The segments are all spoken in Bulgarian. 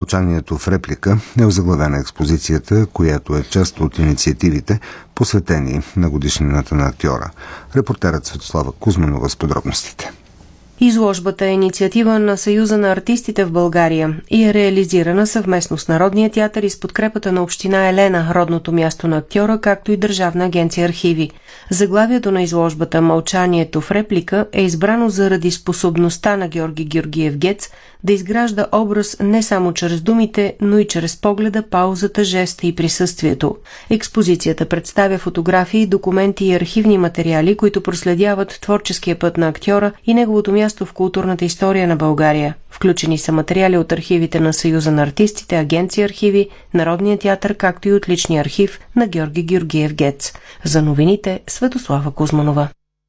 Мълчанието в реплика е озаглавена експозицията, която е част от инициативите, посветени на годишнината на актьора. Репортерът Светослава Кузманова с подробностите. Изложбата е инициатива на Съюза на артистите в България и е реализирана съвместно с Народния театър и с подкрепата на община Елена, родното място на актьора, както и Държавна агенция архиви. Заглавието на изложбата «Мълчанието в реплика» е избрано заради способността на Георги Георгиев Гец да изгражда образ не само чрез думите, но и чрез погледа, паузата, жеста и присъствието. Експозицията представя фотографии, документи и архивни материали, които проследяват творческия път на актьора и неговото място в културната история на България. Включени са материали от архивите на Съюза на артистите, Агенция архиви, Народния театър, както и от личния архив на Георги Георгиев Гец. За новините Светослава Кузманова.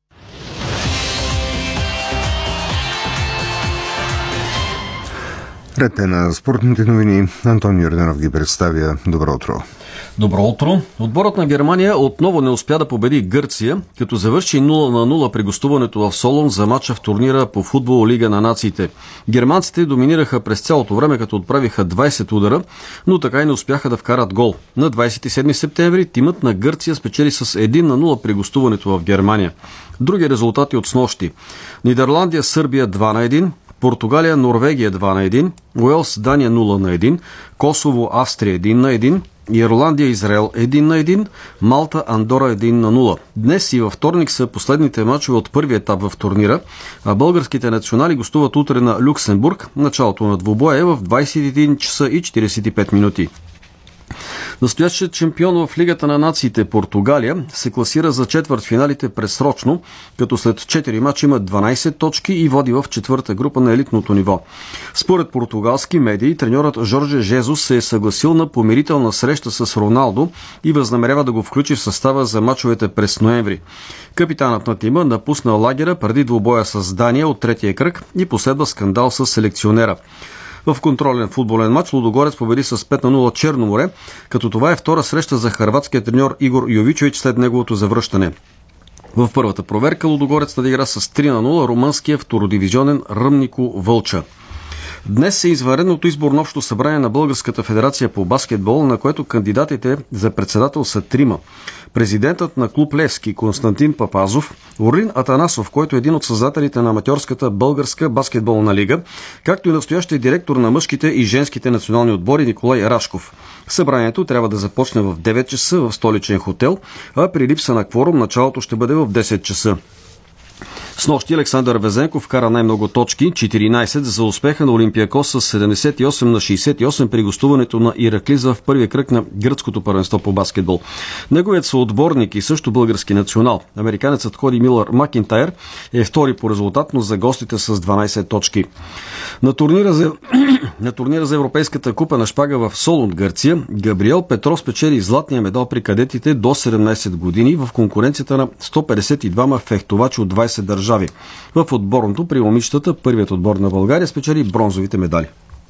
Ред е на спортните новини. Антон Йорданов ги представя. Добро утро. Добро утро. Отборът на Германия отново не успя да победи Гърция, като завърши 0-0 при гостуването в Солун за мача в турнира по футбол Лига на нациите. Германците доминираха през цялото време, като отправиха 20 удара, но така и не успяха да вкарат гол. На 27 септември тимът на Гърция спечели с 1-0 при гостуването в Германия. Други резултати от снощи. Нидерландия, Сърбия 2-1, Португалия, Норвегия 2-1, Уелс, Дания 0-1, Косово, Австрия 1-1, Ирландия, Израел 1-1, Малта, Андора 1-0. Днес и във вторник са последните мачове от първия етап в турнира, а българските национали гостуват утре на Люксембург. Началото на двубоя е в 21 часа и 45 минути. Настоящият шампион в Лигата на нациите Португалия се класира за четвъртфиналите предсрочно, като след 4 мача има 12 точки и води в четвърта група на елитното ниво. Според португалски медии, треньорът Жорже Жезус се е съгласил на помирителна среща с Роналдо и възнамерява да го включи в състава за мачовете през ноември. Капитанът на тима напусна лагера преди двубоя с Дания от третия кръг и последва скандал с селекционера. В контролен футболен матч Лудогорец победи с 5-0 Черноморе, като това е втора среща за хърватския треньор Игор Йовичович след неговото завръщане. В първата проверка Лудогорец надигра с 3-0 румънския втородивизионен Ръмнико Вълча. Днес е извънредното изборно общо събрание на Българската федерация по баскетбол, на което кандидатите за председател са трима. Президентът на клуб Левски Константин Папазов, Орлин Атанасов, който е един от създателите на аматьорската българска баскетболна лига, както и настоящия директор на мъжките и женските национални отбори Николай Рашков. Събранието трябва да започне в 9 часа в столичен хотел, а при липса на кворум началото ще бъде в 10 часа. Снощи Александър Везенков вкара най-много точки, 14 за успеха на Олимпиакос с 78-68 при гостуването на Ираклиза в първия кръг на гръцкото първенство по баскетбол. Неговият съотборник и също български национал, американецът Коди Милър Макинтайр, е втори по резултат, но за гостите с 12 точки. На турнира за Европейската купа на шпага в Солун, Гърция, Габриел Петров спечели златния медал при кадетите до 17 години в конкуренцията на 152 фехтовачи от 20 държави. В отборното при момичетата първият отбор на България спечели бронзовите медали.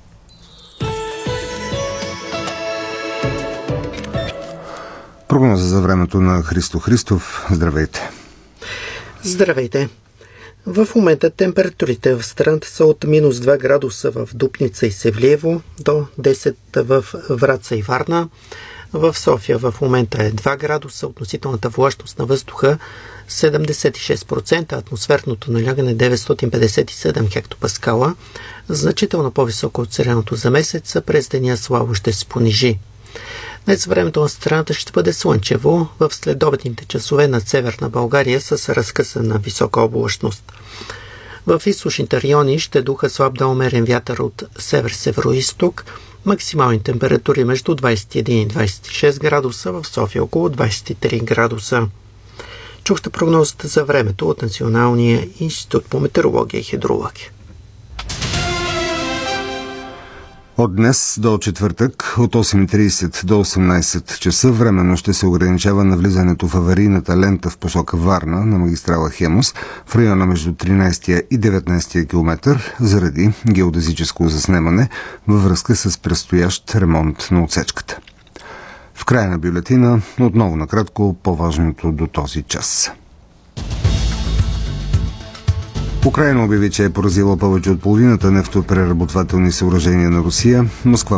Прогноза за времето на Христо Христов. Здравейте! Здравейте! В момента температурите в страната са от минус 2 градуса в Дупница и Севлиево до 10 в Враца и Варна. В София в момента е 2 градуса, относителната влажност на въздуха 76%, атмосферното налягане 957 хектопаскала, значително по-високо от средното за месеца, през деня слабо ще се понижи. Днес времето на страната ще бъде слънчево в следобедните часове над северна България с разкъсана висока облачност. В източните райони ще духа слаб до умерен вятър от север-североизток, максимални температури между 21 и 26 градуса, в София около 23 градуса. Чухте прогнозата за времето от Националния институт по метеорология и хидрология. От днес до четвъртък от 8.30 до 18 часа временно ще се ограничава навлизането в аварийната лента в посока Варна на магистрала Хемус в района между 13 и 19 км заради геодезическо заснемане във връзка с предстоящ ремонт на отсечката. В края на бюлетина отново накратко по-важното до този час. Украйна обяви, че е поразила повече от половината нефтопреработвателни съоръжения на Русия. Москва